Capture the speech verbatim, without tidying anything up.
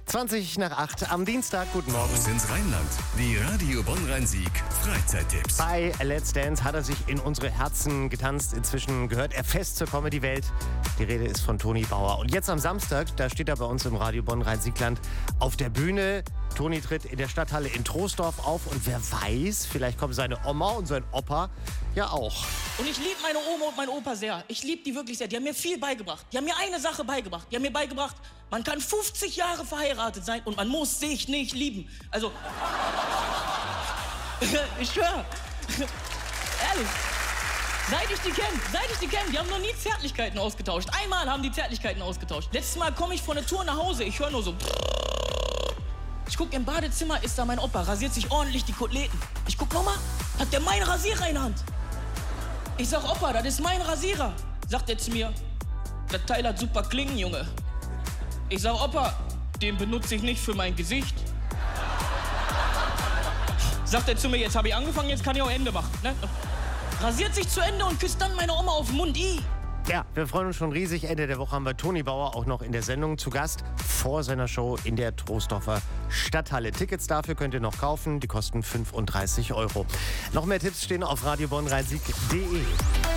zwanzig nach acht am Dienstag. Guten Morgen. Raus ins Rheinland. Die Radio Bonn-Rhein-Sieg Freizeittipps. Bei Let's Dance hat er sich in unsere Herzen getanzt. Inzwischen gehört er fest zur Comedy-Welt. Die Rede ist von Toni Bauer. Und jetzt am Samstag, da steht er bei uns im Radio Bonn-Rhein-Siegland auf der Bühne. Toni tritt in der Stadthalle in Troisdorf auf. Und wer weiß, vielleicht kommen seine Oma und sein Opa ja auch. Und ich liebe meine Oma und meinen Opa sehr. Ich liebe die wirklich sehr. Die haben mir viel beigebracht. Die haben mir eine Sache beigebracht. Die haben mir beigebracht, man kann fünfzig Jahre verheiratet sein und man muss sich nicht lieben. Also, ich schwöre, ehrlich, seit ich die kenne, seit ich die kenne, die haben noch nie Zärtlichkeiten ausgetauscht. Einmal haben die Zärtlichkeiten ausgetauscht. Letztes Mal komme ich von der Tour nach Hause, ich höre nur so. Ich guck im Badezimmer, ist da mein Opa, rasiert sich ordentlich die Koteletten. Ich guck, Mama, hat der meinen Rasierer in der Hand? Ich sag, Opa, das ist mein Rasierer. Sagt er zu mir, das Teil hat super Klingen, Junge. Ich sag, Opa, den benutze ich nicht für mein Gesicht. Sagt er zu mir, jetzt habe ich angefangen, jetzt kann ich auch Ende machen. Ne? Rasiert sich zu Ende und küsst dann meine Oma auf den Mund. I. Ja, wir freuen uns schon riesig. Ende der Woche haben wir Toni Bauer auch noch in der Sendung zu Gast vor seiner Show in der Troisdorfer Stadthalle. Tickets dafür könnt ihr noch kaufen. Die kosten fünfunddreißig Euro. Noch mehr Tipps stehen auf radio bonn rhein sieg punkt de.